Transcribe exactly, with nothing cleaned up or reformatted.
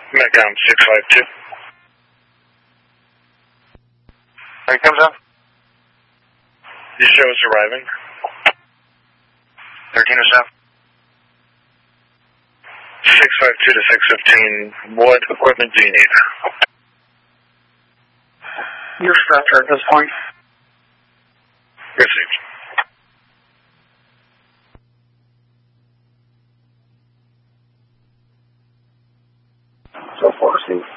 Metcom six five two. Here comes up. The show is arriving. thirteen oh seven. six five two to six fifteen. What equipment do you need? Your stretcher at this point. Received. So far, Steve.